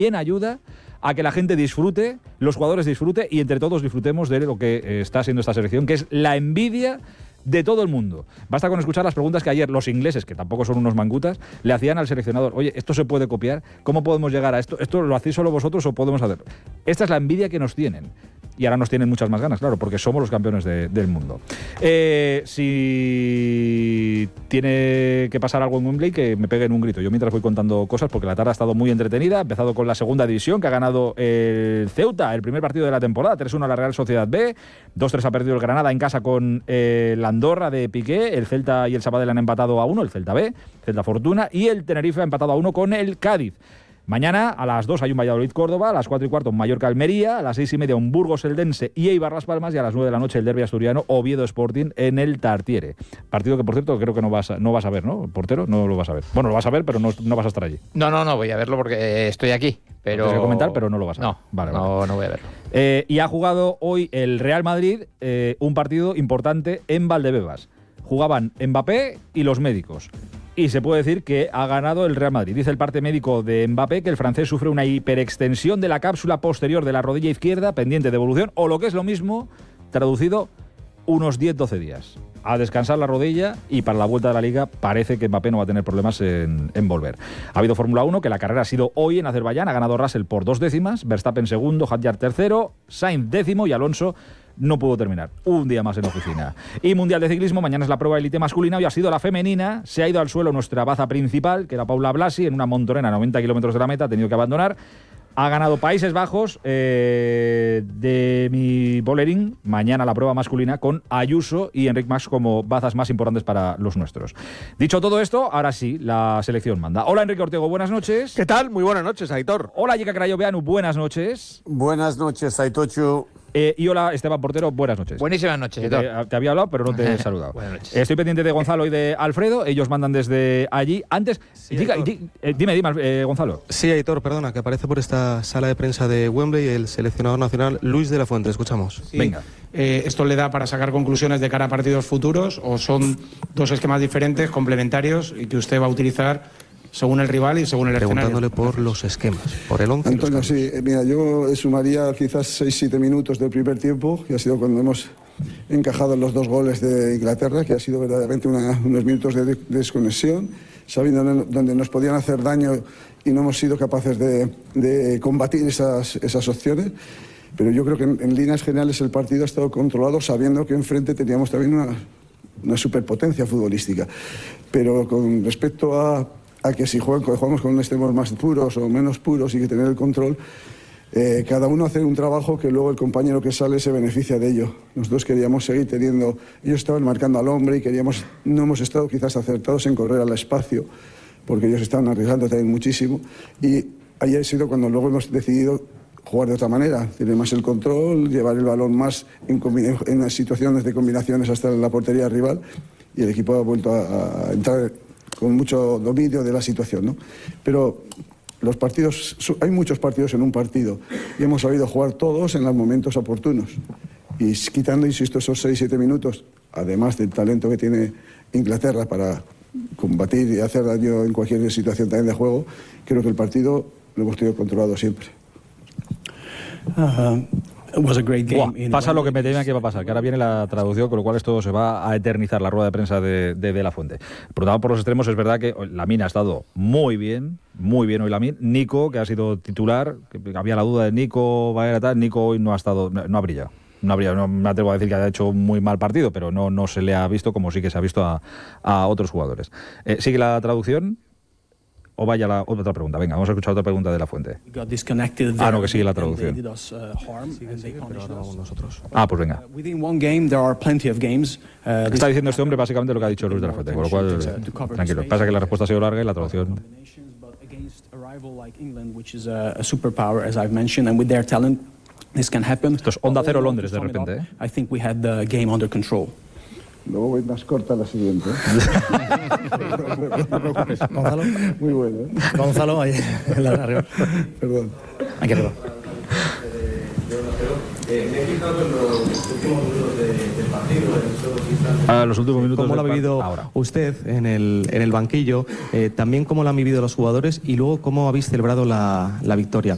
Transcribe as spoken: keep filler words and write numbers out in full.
también ayuda a que la gente disfrute, los jugadores disfruten y entre todos disfrutemos de lo que eh, está siendo esta selección, que es la envidia de todo el mundo. Basta con escuchar las preguntas que ayer los ingleses, que tampoco son unos mangutas, le hacían al seleccionador. Oye, ¿esto se puede copiar? ¿Cómo podemos llegar a esto? ¿Esto lo hacéis solo vosotros o podemos hacerlo? Esta es la envidia que nos tienen. Y ahora nos tienen muchas más ganas, claro, porque somos los campeones de, del mundo. Eh, si tiene que pasar algo en Wembley, que me peguen un grito. Yo mientras voy contando cosas, porque la tarde ha estado muy entretenida. Ha empezado con la segunda división, que ha ganado el Ceuta, el primer partido de la temporada, tres uno a la Real Sociedad B, dos tres ha perdido el Granada en casa con eh, la Andorra de Piqué, el Celta y el Sabadell han empatado a uno, el Celta B, Celta Fortuna, y el Tenerife ha empatado a uno con el Cádiz. Mañana a las dos hay un Valladolid-Córdoba, a las cuatro y cuarto un Mallorca-Almería, a las seis y media un Burgos-Eldense y Eibar-Las Palmas, y a las nueve de la noche el derbi asturiano Oviedo-Sporting en el Tartiere. Partido que, por cierto, creo que no vas a, no vas a ver, ¿no? Portero, no lo vas a ver. Bueno, lo vas a ver, pero no, no vas a estar allí. No, no, no, voy a verlo porque estoy aquí. Pero... Tienes que comentar, pero no lo vas a ver. No, vale, no, vale. no voy a verlo. Eh, y ha jugado hoy el Real Madrid eh, un partido importante en Valdebebas. Jugaban Mbappé y los médicos. Y se puede decir que ha ganado el Real Madrid. Dice el parte médico de Mbappé que el francés sufre una hiperextensión de la cápsula posterior de la rodilla izquierda, pendiente de evolución, o lo que es lo mismo, traducido, unos diez doce días. A descansar la rodilla, y para la vuelta de la Liga parece que Mbappé no va a tener problemas en, en volver. Ha habido Fórmula uno, que la carrera ha sido hoy en Azerbaiyán. Ha ganado Russell por dos décimas, Verstappen segundo, Hadjar tercero, Sainz décimo y Alonso no pudo terminar. Un día más en oficina. Y Mundial de Ciclismo, mañana es la prueba élite masculina, hoy ha sido la femenina. Se ha ido al suelo nuestra baza principal, que era Paula Blasi, en una montonera a noventa kilómetros de la meta, ha tenido que abandonar. Ha ganado Países Bajos eh, de mi Bolerín. Mañana la prueba masculina con Ayuso y Enric Mas como bazas más importantes para los nuestros. Dicho todo esto, ahora sí, la selección manda. Hola, Enrique Ortego, buenas noches. ¿Qué tal? Muy buenas noches, Aitor. Hola, Yeka Crayoveanu, buenas noches. Buenas noches, Aitochu. Eh, y hola, Esteban Portero, buenas noches. Buenísimas noches, te, te había hablado, pero no te he saludado. Buenas noches. Estoy pendiente de Gonzalo y de Alfredo, ellos mandan desde allí. Antes, Sí, diga, di, eh, dime, dime, eh, Gonzalo. Sí, Aitor, perdona, que aparece por esta sala de prensa de Wembley el seleccionador nacional Luis de la Fuente. Escuchamos. Sí. Venga. Eh, ¿Esto le da para sacar conclusiones de cara a partidos futuros o son dos esquemas diferentes, complementarios, y que usted va a utilizar según el rival y según el Preguntándole escenario? por los esquemas, por el once. Antonio, sí, mira, yo sumaría quizás seis siete minutos del primer tiempo, que ha sido cuando hemos encajado los dos goles de Inglaterra, que ha sido verdaderamente una, unos minutos de, de desconexión, sabiendo dónde nos podían hacer daño y no hemos sido capaces de, de combatir esas, esas opciones. Pero yo creo que en, en líneas generales el partido ha estado controlado, sabiendo que enfrente teníamos también una, una superpotencia futbolística. Pero con respecto a a que si juegan, jugamos con extremos más puros o menos puros y que tener el control, eh, cada uno hace un trabajo que luego el compañero que sale se beneficia de ello. Nosotros queríamos seguir teniendo, ellos estaban marcando al hombre y queríamos, no hemos estado quizás acertados en correr al espacio, porque ellos estaban arriesgando también muchísimo, y ahí ha sido cuando luego hemos decidido jugar de otra manera, tener más el control, llevar el balón más en, en situaciones de combinaciones hasta la portería rival, y el equipo ha vuelto a, a entrar con mucho dominio de la situación, ¿no? Pero los partidos, hay muchos partidos en un partido y hemos sabido jugar todos en los momentos oportunos. Y quitando, insisto, esos seis siete minutos, además del talento que tiene Inglaterra para combatir y hacer daño en cualquier situación también de juego, creo que el partido lo hemos tenido controlado siempre. Uh, it was a great game. Buah, pasa lo que me temía que iba a pasar, que ahora viene la traducción, con lo cual esto se va a eternizar, la rueda de prensa de, de, de la Fuente. Por lo tanto, por los extremos, es verdad que Lamine ha estado muy bien, muy bien hoy Lamine. Nico, que ha sido titular, que había la duda de Nico, va a tal, Nico hoy no ha estado, no, no ha brillado. No, habría, no me atrevo a decir que haya hecho un muy mal partido, pero no, no se le ha visto como sí que se ha visto a, a otros jugadores. Eh, ¿Sigue la traducción? O vaya la otra pregunta. Venga, vamos a escuchar otra pregunta de la Fuente. Ah, no, que sigue la traducción. Ah, pues venga. Está diciendo este hombre básicamente lo que ha dicho Luis de la Fuente, con lo cual, tranquilo. Pasa que la respuesta ha sido larga y la traducción... Esto es Onda Cero Londres, de repente, ¿eh? I think we had the game under control. Luego voy más corta la siguiente. Gonzalo. Muy bueno, ¿eh? Gonzalo, ahí, en la de arriba. Perdón. Aquí arriba. Me he fijado en los últimos minutos del partido. A los últimos minutos. ¿Cómo lo ha vivido ahora usted en el, en el banquillo? Eh, también cómo lo han vivido los jugadores y luego cómo habéis celebrado la, la victoria.